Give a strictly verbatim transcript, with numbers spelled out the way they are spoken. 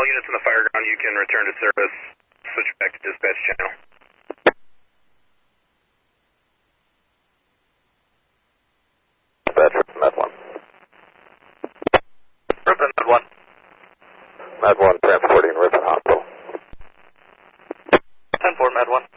all units on the fire ground, you can return to service, switch back to dispatch channel. Dispatch, Med one. Ripon, Med one. Med one transporting Ripon Hospital. ten four, Med one.